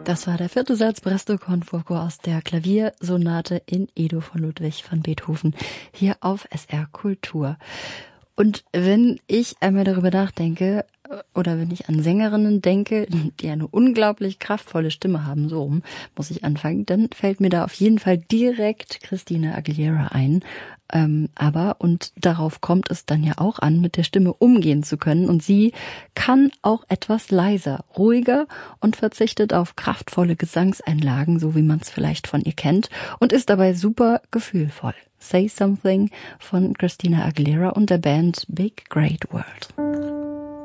Das war der 4. Satz Presto con fuoco aus der Klaviersonate in E-Dur von Ludwig van Beethoven hier auf SR Kultur. Und wenn ich einmal darüber nachdenke, oder wenn ich an Sängerinnen denke, die eine unglaublich kraftvolle Stimme haben, so muss ich anfangen, dann fällt mir da auf jeden Fall direkt Christina Aguilera ein. Und darauf kommt es dann ja auch an, mit der Stimme umgehen zu können. Und sie kann auch etwas leiser, ruhiger und verzichtet auf kraftvolle Gesangseinlagen, so wie man es vielleicht von ihr kennt, und ist dabei super gefühlvoll. Say Something von Christina Aguilera und der Band Big Great World.